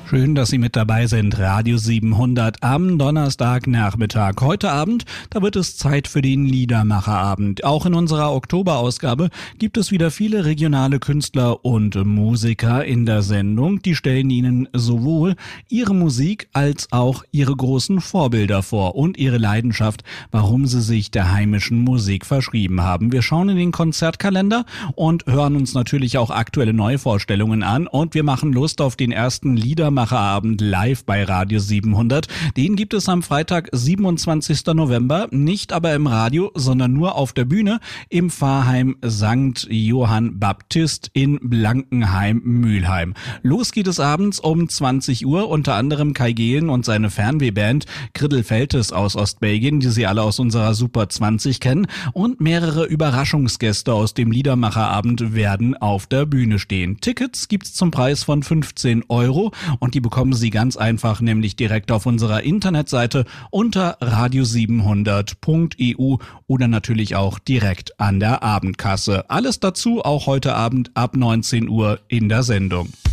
Schön, dass Sie mit dabei sind. Radio 700 am Donnerstagnachmittag. Heute Abend, da wird es Zeit für den Liedermacherabend. Auch in unserer Oktoberausgabe gibt es wieder viele regionale Künstler und Musiker in der Sendung. Die stellen Ihnen sowohl ihre Musik als auch ihre großen Vorbilder vor und ihre Leidenschaft, warum sie sich der heimischen Musik verschrieben haben. Wir schauen in den Konzertkalender und hören uns natürlich auch aktuelle Neuvorstellungen an. Und wir machen Lust auf den ersten Liedermacherabend live bei Radio 700. Den gibt es am Freitag, 27. November, nicht aber im Radio, sondern nur auf der Bühne im Pfarrheim St. Johann Baptist in Blankenheim-Mühlheim. Los geht es abends um 20 Uhr, unter anderem Kai Gehlen und seine Fernwehband Griddelfeltes aus Ostbelgien, die Sie alle aus unserer Super 20 kennen, und mehrere Überraschungsgäste aus dem Liedermacherabend werden auf der Bühne stehen. Tickets gibt's zum Preis von 15 € und die bekommen Sie ganz einfach, nämlich direkt auf unserer Internetseite unter radio700.eu oder natürlich auch direkt an der Abendkasse. Alles dazu auch heute Abend ab 19 Uhr in der Sendung.